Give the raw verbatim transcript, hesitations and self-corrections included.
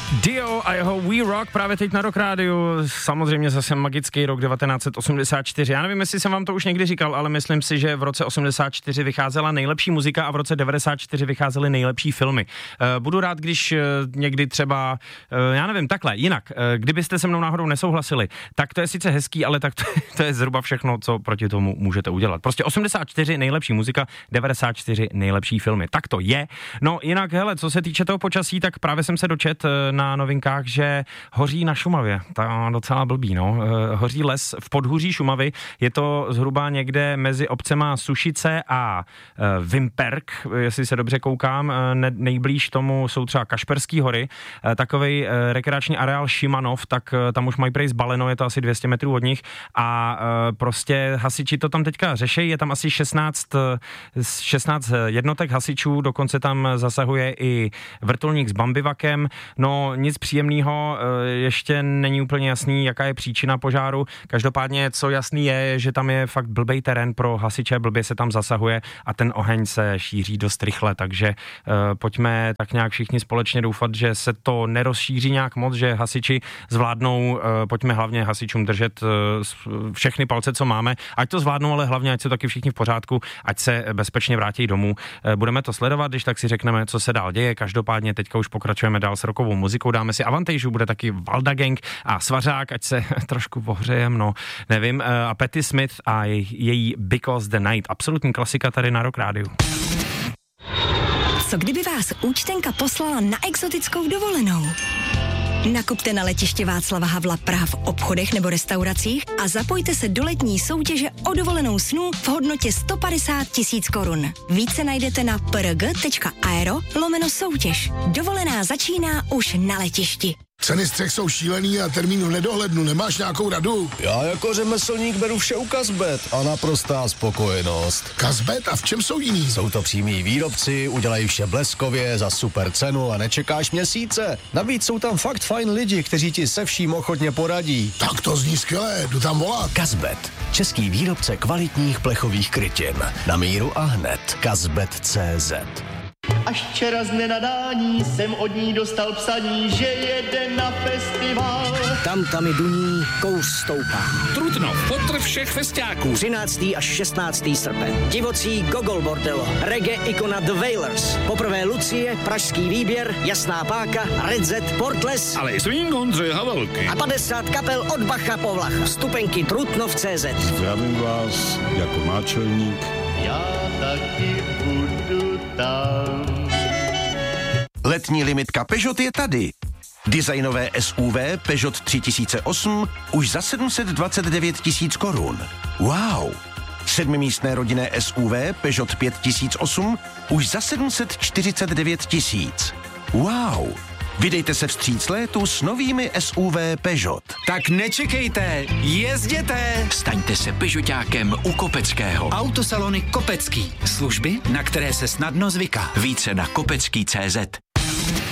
Dio a jeho We Rock právě teď na Rock Rádiu, samozřejmě zase magický rok devatenáct set osmdesát čtyři. Já nevím, jestli jsem vám to už někdy říkal, ale myslím si, že v roce osmdesát čtyři vycházela nejlepší muzika a v roce devadesát čtyři vycházely nejlepší filmy. Budu rád, když někdy třeba, já nevím, takhle, jinak, kdybyste se mnou náhodou nesouhlasili, tak to je sice hezký, ale tak to, to je zhruba všechno, co proti tomu můžete udělat. Prostě osmdesát čtyři nejlepší muzika, devadesát čtyři nejlepší filmy. Tak to je. No jinak, hele, co se týče toho počasí, tak právě jsem se dočet na novinkách, že hoří na Šumavě. To je docela blbý, no. Hoří les v podhůří Šumavy. Je to zhruba někde mezi obcema Sušice a Vimperk, jestli se dobře koukám. Ne, nejblíž tomu jsou třeba Kašperský hory. Takovej rekreační areál Šimanov, tak tam už mají prej zbaleno, je to asi dvě stě metrů od nich a prostě hasiči to tam teďka řešejí. Je tam asi šestnáct, šestnáct jednotek hasičů, dokonce tam zasahuje i vrtulník s bambivakem. No nic příjemného, ještě není úplně jasný, jaká je příčina požáru. Každopádně, co jasný je, že tam je fakt blbej terén pro hasiče, blbě se tam zasahuje a ten oheň se šíří dost rychle, takže uh, pojďme tak nějak všichni společně doufat, že se to nerozšíří nějak moc, že hasiči zvládnou, uh, pojďme hlavně hasičům držet uh, všechny palce, co máme, ať to zvládnou, ale hlavně, ať se taky všichni v pořádku, ať se bezpečně vrátí domů. Uh, budeme to sledovat, když tak si řekneme, co se dál děje. Každopádně teďka už pokračujeme dál s rockovou muzikou, dáme si Avantajžu, bude taky Valda Gang a Svařák, ať se trošku pohřejem, no, nevím, a Patti Smith a jej, její Because the Night, absolutní klasika tady na Rock Rádiu. Co kdyby vás účtenka poslala na exotickou dovolenou? Nakupte na letiště Václava Havla Praha v obchodech nebo restauracích a zapojte se do letní soutěže o dovolenou snů v hodnotě sto padesát tisíc korun. Více najdete na prg.aero lomeno soutěž. Dovolená začíná už na letišti. Ceny střech jsou šílený a termín v nedohlednu. Nemáš nějakou radu? Já jako řemeslník beru vše u Kazbet a naprostá spokojenost. Kazbet? A v čem jsou jiný? Jsou to přímí výrobci, udělají vše bleskově, za super cenu a nečekáš měsíce. Navíc jsou tam fakt fajn lidi, kteří ti se vším ochotně poradí. Tak to zní skvěle, jdu tam volat. Kazbet, český výrobce kvalitních plechových krytin. Na míru a hned. Kazbet tečka cé zet. Až včera z nenadání jsem od ní dostal psaní, že jede na festival. Tam tam i duní, kouř stoupá. Trutnov, potr všech festiáků. třináctého až šestnáctého srpen. Divocí Gogol Bordello, reggae ikona The Wailers. Poprvé Lucie, pražský výběr, Jasná páka, Red Z, Portles. Ale i swing Ondřeje Havelky. A padesát kapel od Bacha po Vlacha. Vstupenky Trutnov tečka cé zet. Zdravím vás jako náčelník. Já taky budu tam. Letní limitka Peugeot je tady. Designové S U V Peugeot tři tisíce osm už za sedm set dvacet devět tisíc korun. Wow! Sedmimístné rodinné S U V Peugeot pět tisíc osm už za sedm set čtyřicet devět tisíc. Wow! Vydejte se vstříc létu s novými S U V Peugeot. Tak nečekejte, jezděte! Staňte se Peugeotákem u Kopeckého. Autosalony Kopecký. Služby, na které se snadno zvyká. Více na kopecký tečka cé zet.